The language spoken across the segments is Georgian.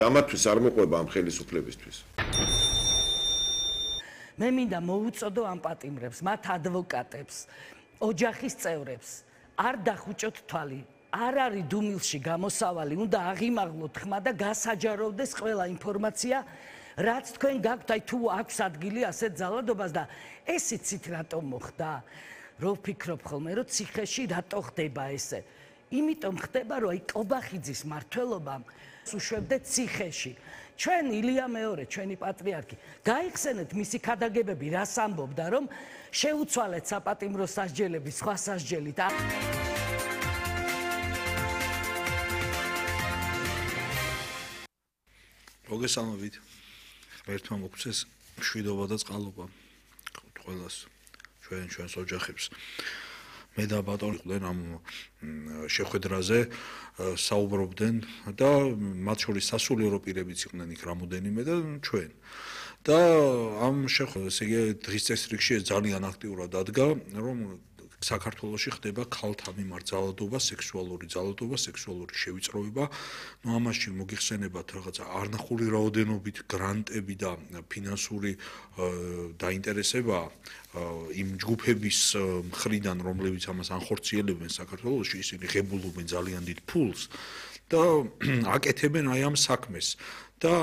ამათვის არ მოყვება ამ ხელისუფლებისთვის. მე მინდა მოუწოდო ამ პატიმრებს, მათ ადვოკატებს, ოჯახის წევრებს, არ დახუჭოთ თვალი. არ არის დუმილში გამოსავალი, უნდა აღიმაღლოთ ხმა და გასაჯაროვდეს ყველა ინფორმაცია, რაც თქვენ გაქვთ, აი თუ აქვს ადგილი ასეთ ძალადობას და ეს იცით რატომ მოხდა? რო ვფიქრობ ხოლმე, რომ ციხეში რატო ხდება ესე? იმიტომ ხდება, რომ აი კობახიძის მმართველობამ უშვებდეთ ციხეში. ჩვენ ილია მეორე, ჩვენი პატრიარქი, გაიხსენეთ მისი ქადაგებები, რას ამბობდა, რომ შეუცვალეთ საპატიმრო სასჯელები სხვა სასჯელით. მოგესალმებით. ღმერთმა მოგცეს მშვიდობა და წყალობა ყველას ჩვენს ოჯახებს. მე და ბატონი ყვნენ ამ შეხვედრაზე საუბრობდნენ და მათ შორის სასულიერო პირებიც იყვნენ იქ რამოდენიმე და ჩვენ. და ამ შეხვედრას ესე იგი დღის წესრიგში ეს ძალიან აქტიურად დადგა, რომ საქართველოში ხდება ქალთა მიმართ ძალადობა, სექსუალური ძალადობა, სექსუალური შევიწროება. ნუ ამაში მოგიხსენებათ რაღაცა არნახული რაოდენობით გრანტები და ფინანსური დაინტერესება იმ ჯგუფების მხრიდან, რომლებიც ამას ანხორციელებენ საქართველოში, ისინი ღებულობენ ძალიან დიდ ფულს და აკეთებენ აი ამ საქმეს. და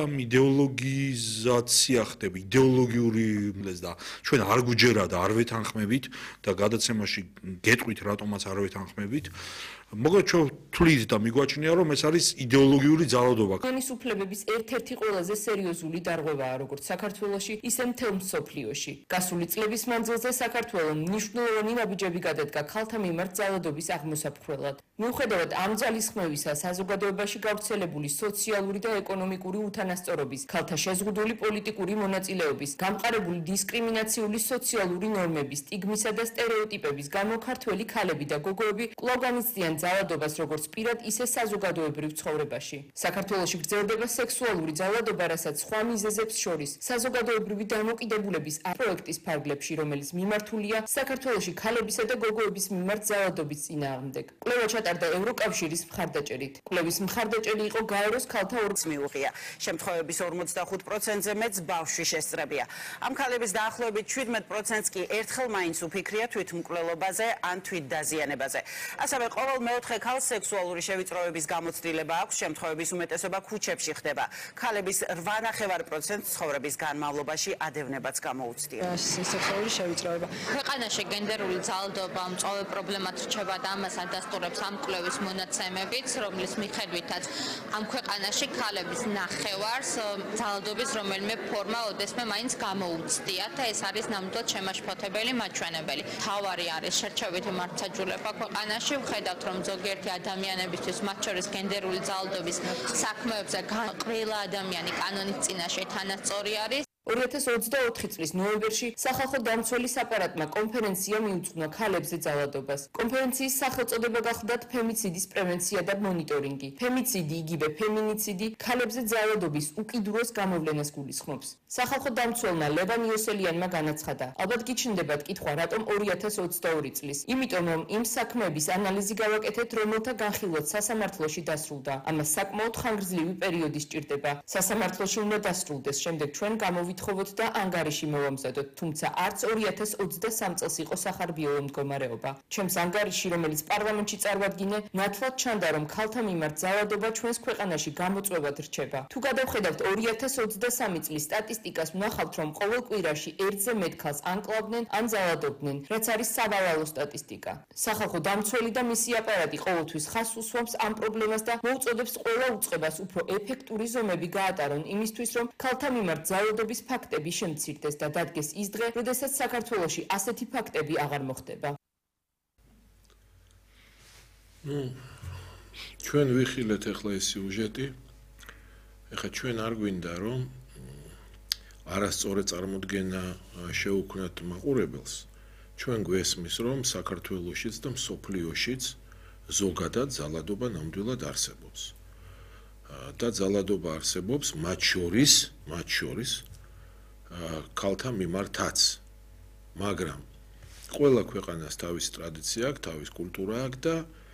იდეოლოგიზაცია ხდება, იდეოლოგიური და ჩვენ არ გვჯერა და არ ვეთანხმებით და გადაცემაში გეტყვით რატომაც არ ვეთანხმებით. მოგეთ ჩვენ თვლით და მიგვაჩნია რომ ეს არის იდეოლოგიური ძალადობა. ხელისუფლებების ერთ-ერთი ყველაზე სერიოზული დარღვევაა როგორც საქართველოში, ისე მთელ მსოფლიოში. გასული წლების მანძილზე საქართველოს მნიშვნელოვანი ნაბიჯები გადადგა ქალთა მიმართ ძალადობის აღმოსაფხვრელად. მიუხედავად ამ ძალისხმევისა, საზოგადოებაში გავრცელებული სოციალური და ეკონომიკური უთანასწორობის, ქალთა შეზღუდული პოლიტიკური მონაწილეობის, გამყარებული დისკრიმინაციული სოციალური ნორმების, სტიგმისა და სტერეოტიპების გამო ქართველი ქალები და გოგოები კვლავ განიცდიან ძალადობას როგორც პირად, ისე საზოგადოებრივ ცხოვრებაში. საქართველოში გრძელდება სექსუალური ძალადობა, რასაც სხვა მიზეზებს შორის საზოგადოებრივი დამოკიდებულების პროექტის ფარგლებში, რომელიც მიმართულია საქართველოში ქალებისა და გოგოების მიმართ ძალადობის წინააღმდეგ. კვლევა ჩატარდა ევროკავშირის მხარდაჭერით. კვლევის მხარდაჭერი იყო გაეროს ქალთა ორგანიზაციის მიუღია. შემთხვევების 45%-ზე მეც ბავშვი შესწრებია. ამ ქალების დაახლოებით 17%-ს კი ერთხელ მაინც უფიქრია თვითმკვლელობაზე ან თვითდაზიანებაზე. ასევე ყოველ მეოთხე ქალს სექსუალური შევიწროების გამოცდილება აქვს, შემთხვევების უმეტესობა ქუჩებში ხდება. ქალების 8.5% ცხოვრების განმავლობაში ადევნებაც გამოუცდია. სექსუალური შევიწროება. ქვეყანაში გენდერული ძალადობა მწვავე პრობლემად რჩება და ამას ადასტურებს ამ კვლევის მონაცემებიც, რომლის მიხედვითაც ამ ქვეყანაში ქალების ნახევარს ძალადობის რომელიმე ფორმა ოდესმე მაინც გამოუცდიათ და ეს არის ნამდვილად შემაშფოთებელი მაჩვენებელი. თავარი არის შერჩევითი მართლმსაჯულება ქვეყანაში. ვხედავთ, რომ ზოგიერთი ადამიანებისთვის, მათ შორის გენდერული ძალადობის საქმეებზე ყველა ადამიანი კანონის წინაშე თანასწორი არის. 2024 წლის ნოემბერში სახალხო დამცველის აპარატმა კონფერენცია მიუძღვნა ქალებზე ძალადობას. კონფერენციის სახელწოდება გახლდათ ფემიციდის პრევენცია და მონიტორინგი. ფემიციდი იგივე ფემინიციდი ქალებზე ძალადობის უკიდურეს გამოვლენას გულისხმობს. სახალხო დამცველმა ლევან იოსელიანმა განაცხადა: ალბათ გიჩნდებათ კითხვა, რატომ 2022 წლის? იმიტომ რომ იმ საქმეების ანალიზი გავაკეთეთ, რომელთა განხილვაც სასამართლოში დასრულდა. ამას საკმაოდ ხანგრძლივი პერიოდი სჭირდება. სასამართლოში უნდა დასრულდეს, შემდეგ ჩვენ ვითხოვოთ და ანგარიში მოვამზადოთ, თუმცა არც 2023 წელს იყო სახარბიელო მდგომარეობა. ჩემს ანგარიში, რომელიც პარლამენტში წარვადგინე, ნათლად ჩანდა, რომ ქალთა მიმართ ძალადობა ჩვენს ქვეყანაში გამოწვევად რჩება. თუ გადავხედავთ 2023 წლის სტატისტიკას, ვნახავთ, რომ ყოველ კვირაში ერთზე მეტ ქალს ანკლავდნენ ან ძალადობდნენ, რაც არის სავალალო სტატისტიკა. სახალხო დამცველი და მისი აპარატი ყოველთვის ხაზს უსვამს ამ პრობლემას და მოუწოდებს ყველა უწყებას უფრო ეფექტური ზომები გაატარონ იმისთვის, რომ ქალთა მიმართ ძალადობის ფაქტები შემცირდეს და დადგეს ის დღე, როდესაც საქართველოში ასეთი ფაქტები აღარ მოხდება. ჩვენ ვიხილეთ ახლა ეს სიუჟეტი. ახლა ჩვენ არ გვინდა რომ არასწორი წარმოდგენა შეუქმნათ მაყურებელს. ჩვენ გვესმის რომ საქართველოშიც და მსოფლიოშიც ზოგადად ძალადობა ნამდვილად არსებობს. და ძალადობა არსებობს მათ შორის ქალთა მიმართაც. მაგრამ ყველა ქვეყანას თავისი ტრადიცია აქვს, თავისი კულტურა აქვს და